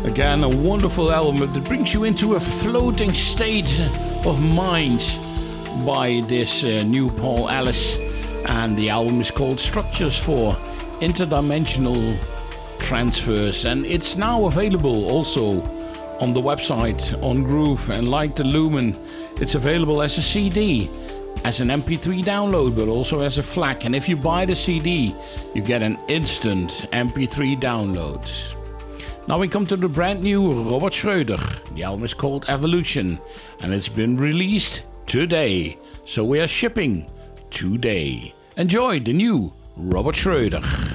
Again, a wonderful album that brings you into a floating state of mind by this new Paul Ellis. And the album is called Structures for Interdimensional Transfers. And it's now available also on the website on Groove. And like the Lumen, it's available as a CD, as an MP3 download, but also as a FLAC. And if you buy the CD, you get an instant MP3 download. Now we come to the brand new Robert Schröder. The album is called Evolution, and it's been released today. So we are shipping today. Enjoy the new Robert Schröder.